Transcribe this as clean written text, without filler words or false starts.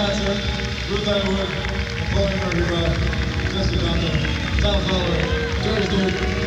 Hatcher, Ruth Underwood, Napoleon Murray, Jesse Duncan, Tyler Fowler, Jerry Duke,